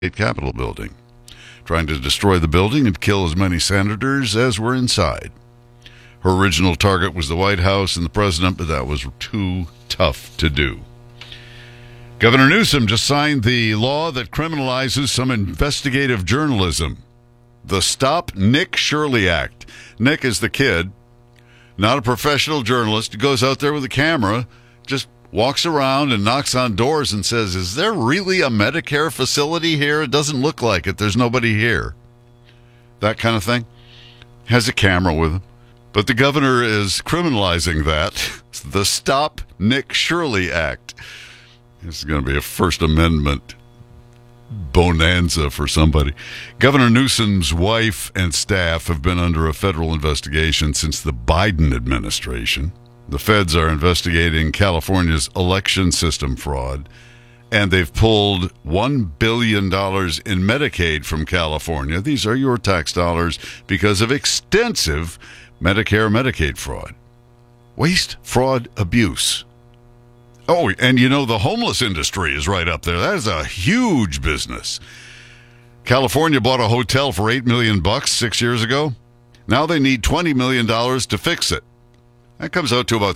Capitol building, trying to destroy the building and kill as many senators as were inside. Her original target was the White House and the president, but that was too tough to do. Governor Newsom just signed the law that criminalizes some investigative journalism, the Stop Nick Shirley Act. Nick is the kid, not a professional journalist. He goes out there with a camera, just walks around and knocks on doors and says, "Is there really a Medicare facility here? It doesn't look like it. There's nobody here." That kind of thing. Has a camera with him. But the governor is criminalizing that. It's the Stop Nick Shirley Act. This is going to be a First Amendment bonanza for somebody. Governor Newsom's wife and staff have been under a federal investigation since the Biden administration. The feds are investigating California's election system fraud, and they've pulled $1 billion in Medicaid from California. These are your tax dollars because of extensive Medicare, Medicaid fraud. Waste, fraud, abuse. Oh, and you know, the homeless industry is right up there. That is a huge business. California bought a hotel for $8 million 6 years ago. Now they need $20 million to fix it. That comes out to about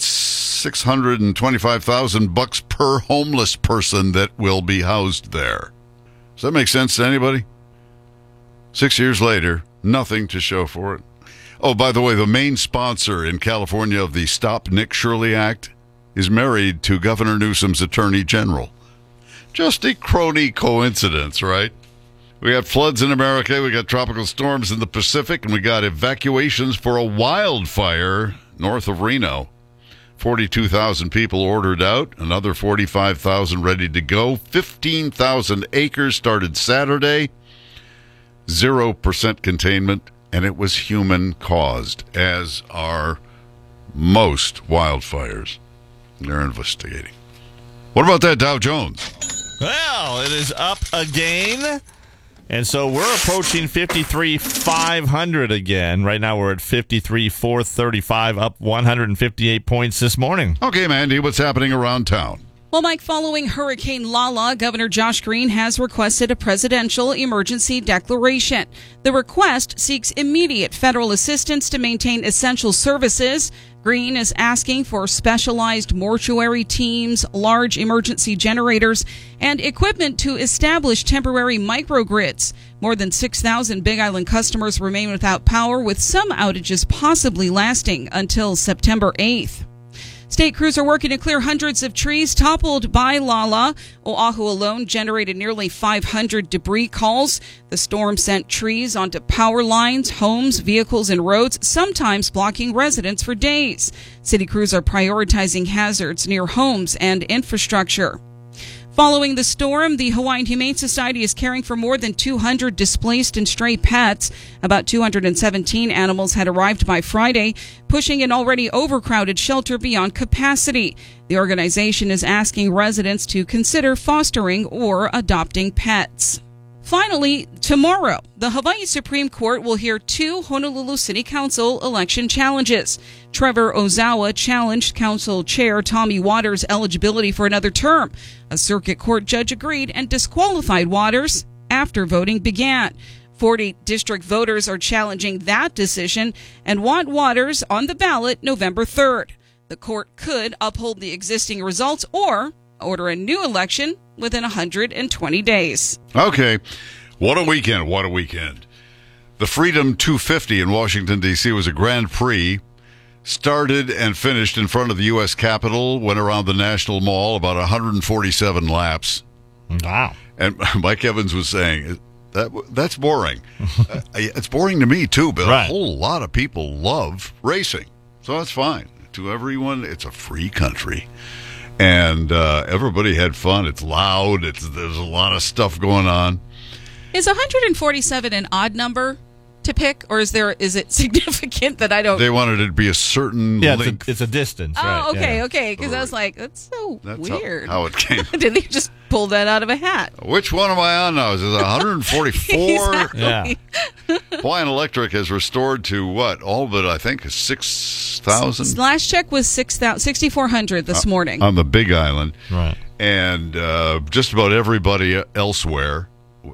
$625,000 per homeless person that will be housed there. Does that make sense to anybody? 6 years later, nothing to show for it. Oh, by the way, the main sponsor in California of the Stop Nick Shirley Act is married to Governor Newsom's attorney general. Just a crony coincidence, right? We got floods in America, we got tropical storms in the Pacific, and we got evacuations for a wildfire north of Reno. 42,000 people ordered out, another 45,000 ready to go. 15,000 acres started Saturday. 0% containment, and it was human-caused, as are most wildfires. They're investigating. What about that Dow Jones? Well, it is up again. And so we're approaching 53,500 again. Right now we're at 53,435, up 158 points this morning. Okay, Mandy, what's happening around town? Well, Mike, following Hurricane Lala, Governor Josh Green has requested a presidential emergency declaration. The request seeks immediate federal assistance to maintain essential services. Green is asking for specialized mortuary teams, large emergency generators, and equipment to establish temporary microgrids. More than 6,000 Big Island customers remain without power, with some outages possibly lasting until September 8th. State crews are working to clear hundreds of trees toppled by Lala. Oahu alone generated nearly 500 debris calls. The storm sent trees onto power lines, homes, vehicles, and roads, sometimes blocking residents for days. City crews are prioritizing hazards near homes and infrastructure. Following the storm, the Hawaiian Humane Society is caring for more than 200 displaced and stray pets. About 217 animals had arrived by Friday, pushing an already overcrowded shelter beyond capacity. The organization is asking residents to consider fostering or adopting pets. Finally, tomorrow, the Hawaii Supreme Court will hear two Honolulu City Council election challenges. Trevor Ozawa challenged Council Chair Tommy Waters' eligibility for another term. A circuit court judge agreed and disqualified Waters after voting began. 40 district voters are challenging that decision and want Waters on the ballot November 3rd. The court could uphold the existing results or order a new election within 120 days. Okay. What a weekend. What a weekend. The Freedom 250 in Washington, D.C. was a Grand Prix. Started and finished in front of the U.S. Capitol, went around the National Mall, about 147 laps. Wow. And Mike Evans was saying, that's boring. It's boring to me, too, but right. A whole lot of people love racing. So that's fine. To everyone, it's a free country. And everybody had fun. It's loud. There's a lot of stuff going on. Is 147 an odd number to pick, or is it significant that I don't? They wanted it to be a certain length. It's a distance. Oh, right, okay, yeah. okay. Because I was like, that's so weird. How it came. Did they just pull that out of a hat? Which one am I on now? Is it 144? Exactly. Yeah. Hawaiian Electric has restored to what? All but I think 6,000. Last check was 6,400 this morning on the Big Island, right? And just about everybody elsewhere